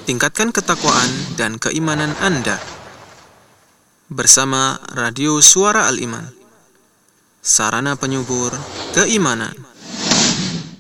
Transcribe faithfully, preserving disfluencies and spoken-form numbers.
tingkatkan ketakwaan dan keimanan Anda. Bersama Radio Suara Al-Iman, sarana penyubur keimanan.